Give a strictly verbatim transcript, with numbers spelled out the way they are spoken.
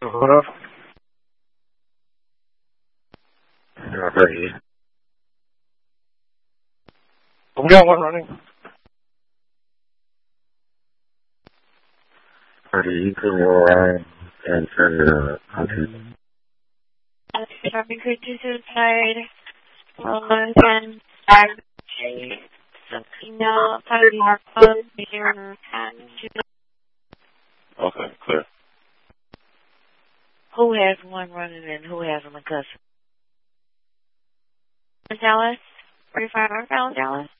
What up? Yeah, ready. We got one running. Ready, you can go around and send the content. Traffic crew to suicide. One ten five no party more close here and Okay, clear. Who has one running and who has them in custody? Dallas? forty-five North Dallas?